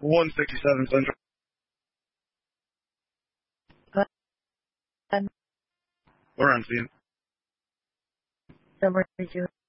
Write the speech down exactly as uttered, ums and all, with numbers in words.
one sixty-seven Central. Gun We're on scene. number two.